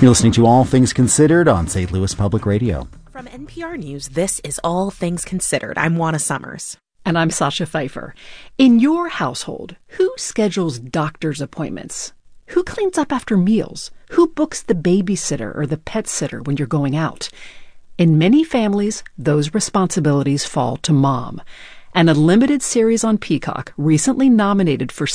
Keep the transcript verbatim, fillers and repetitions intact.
You're listening to All Things Considered on Saint Louis Public Radio. From N P R News, this is All Things Considered. I'm Juana Summers. And I'm Sasha Pfeiffer. In your household, who schedules doctor's appointments? Who cleans up after meals? Who books the babysitter or the pet sitter when you're going out? In many families, those responsibilities fall to mom. And a limited series on Peacock recently nominated for